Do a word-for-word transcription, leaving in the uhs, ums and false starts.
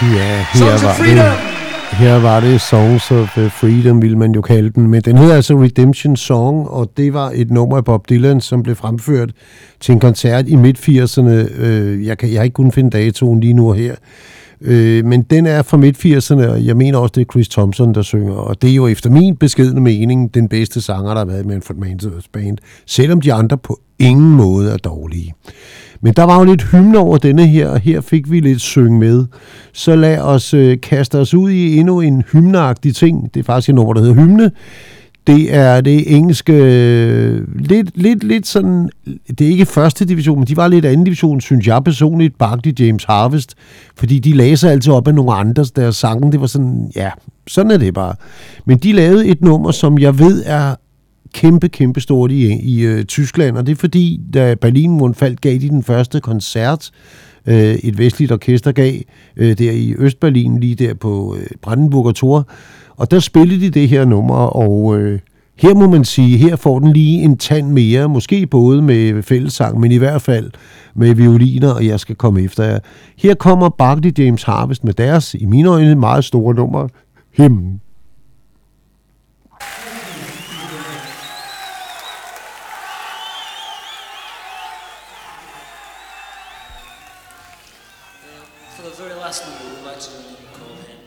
Ja, her var det, her var det Songs of Freedom, ville man jo kalde den, men den hedder altså Redemption Song, og det var et nummer af Bob Dylan, som blev fremført til en koncert i midt firserne. Jeg, kan, jeg har ikke kunnet finde datoen lige nu her, men den er fra midt firserne, og jeg mener også, det er Chris Thompson, der synger, og det er jo efter min beskedne mening den bedste sanger, der har været med Manfred Mann's band, selvom de andre på ingen måde er dårlige. Men der var jo lidt hymne over denne her, og her fik vi lidt synge med. Så lad os øh, kaste os ud i endnu en hymneagtig ting. Det er faktisk et nummer, der hedder Hymne. Det er det engelske, øh, lidt, lidt, lidt sådan, det er ikke første division, men de var lidt anden division, synes jeg personligt, Barclay James Harvest, fordi de lagde sig altid op af nogle andre, deres sange, det var sådan, ja, sådan er det bare. Men de lavede et nummer, som jeg ved er kæmpe, kæmpe stort i, i øh, Tyskland, og det er fordi, da Berlinmuren faldt, gav de den første koncert, øh, et vestligt orkester gav, øh, der i Østberlin, lige der på øh, Brandenburger Tor, og der spillede de det her nummer, og øh, her må man sige, her får den lige en tand mere, måske både med fællessang, men i hvert fald med violiner, og jeg skal komme efter jer. Her kommer Barclay James Harvest med deres, i mine øjne, meget store nummer, Hymn. For the very last number, we'd like to call him